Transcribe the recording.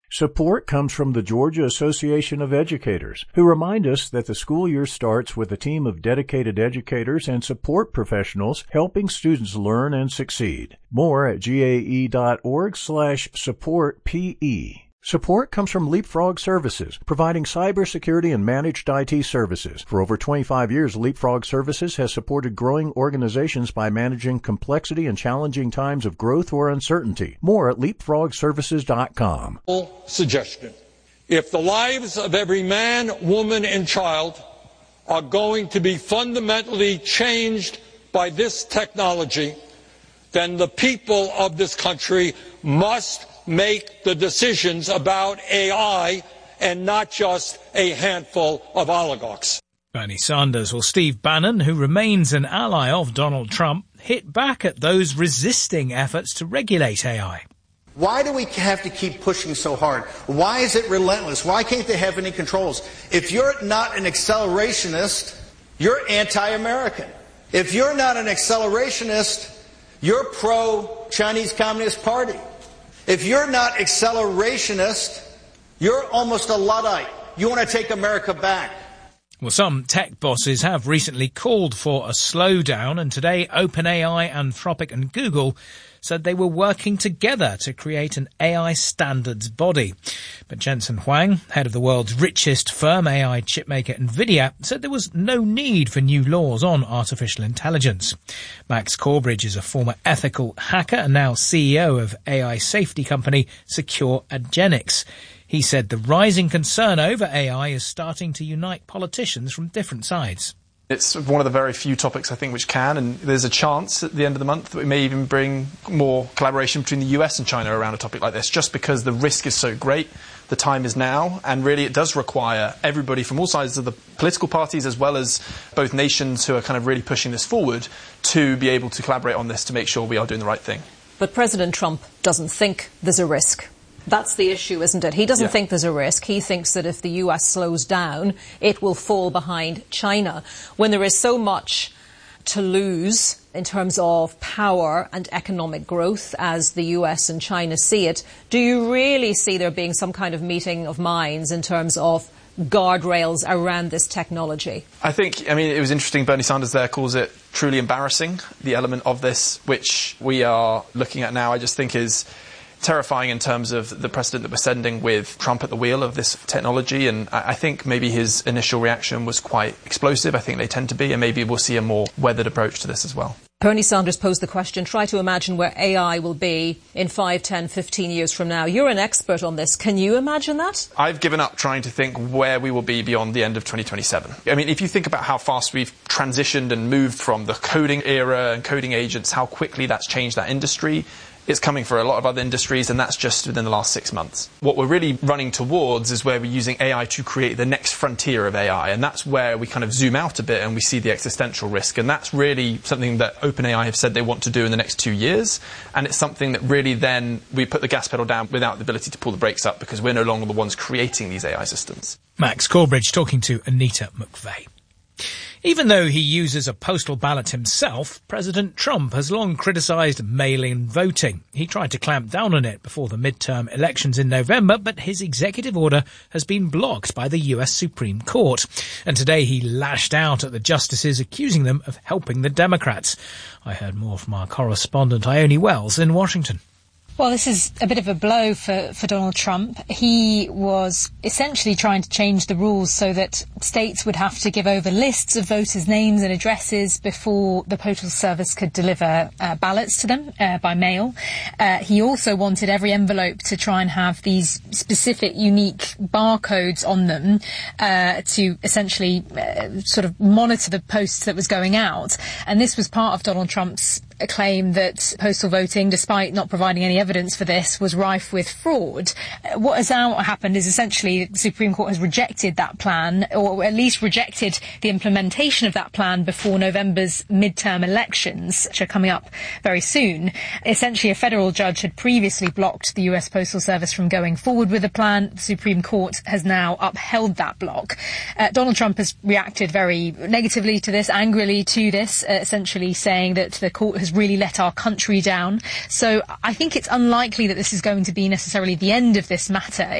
Support comes from the Georgia Association of Educators, who remind us that the school year starts with a team of dedicated educators and support professionals helping students learn and succeed. More at gae.org/supportpe. Support comes from Leapfrog Services, providing cybersecurity and managed IT services. For over 25 years, Leapfrog Services has supported growing organizations by managing complexity and challenging times of growth or uncertainty. More at leapfrogservices.com. Suggestion. If the lives of every man, woman, and child are going to be fundamentally changed by this technology, then the people of this country must make the decisions about AI and not just a handful of oligarchs. Bernie Sanders, or Steve Bannon, who remains an ally of Donald Trump, hit back at those resisting efforts to regulate AI. Why do we have to keep pushing so hard? Why is it relentless? Why can't they have any controls? If you're not an accelerationist, you're anti-American. If you're not an accelerationist, you're pro-Chinese Communist Party. If you're not accelerationist, you're almost a Luddite. You want to take America back. Well, some tech bosses have recently called for a slowdown, and today OpenAI, Anthropic and Google said they were working together to create an AI standards body. But Jensen Huang, head of the world's richest firm, AI chipmaker NVIDIA, said there was no need for new laws on artificial intelligence. Max Corbridge is a former ethical hacker and now CEO of AI safety company Secure Agenics. He said the rising concern over AI is starting to unite politicians from different sides. It's one of the very few topics, I think, which can, and there's a chance at the end of the month that we may even bring more collaboration between the US and China around a topic like this, just because the risk is so great. The time is now, and really it does require everybody from all sides of the political parties, as well as both nations who are kind of really pushing this forward, to be able to collaborate on this to make sure we are doing the right thing. But President Trump doesn't think there's a risk. That's the issue, isn't it? He doesn't think there's a risk. He thinks that if the US slows down, it will fall behind China. When there is so much to lose in terms of power and economic growth as the US and China see it, do you really see there being some kind of meeting of minds in terms of guardrails around this technology? It was interesting, Bernie Sanders there calls it truly embarrassing, the element of this which we are looking at now. I just think is terrifying in terms of the precedent that we're sending with Trump at the wheel of this technology, and I think maybe his initial reaction was quite explosive. I think they tend to be, and maybe we'll see a more weathered approach to this as well. Bernie Sanders posed the question, try to imagine where AI will be in 5, 10, 15 years from now. You're an expert on this. Can you imagine that? I've given up trying to think where we will be beyond the end of 2027. If you think about how fast we've transitioned and moved from the coding era and coding agents, how quickly that's changed that industry, it's coming for a lot of other industries, and that's just within the last 6 months. What we're really running towards is where we're using AI to create the next frontier of AI, and that's where we kind of zoom out a bit and we see the existential risk, and that's really something that OpenAI have said they want to do in the next 2 years, and it's something that really then we put the gas pedal down without the ability to pull the brakes up, because we're no longer the ones creating these AI systems. Max Corbridge talking to Anita McVeigh. Even though he uses a postal ballot himself, President Trump has long criticised mail-in voting. He tried to clamp down on it before the midterm elections in November, but his executive order has been blocked by the US Supreme Court. And today he lashed out at the justices, accusing them of helping the Democrats. I heard more from our correspondent Ione Wells in Washington. Well, this is a bit of a blow for Donald Trump. He was essentially trying to change the rules so that states would have to give over lists of voters' names and addresses before the Postal Service could deliver ballots to them by mail. He also wanted every envelope to try and have these specific, unique barcodes on them to essentially sort of monitor the post that was going out. And this was part of Donald Trump's claim that postal voting, despite not providing any evidence for this, was rife with fraud. What has now happened is essentially the Supreme Court has rejected that plan, or at least rejected the implementation of that plan before November's midterm elections, which are coming up very soon. Essentially, a federal judge had previously blocked the US Postal Service from going forward with the plan. The Supreme Court has now upheld that block. Donald Trump has reacted very negatively to this, angrily to this, essentially saying that the court has really let our country down. So I think it's unlikely that this is going to be necessarily the end of this matter.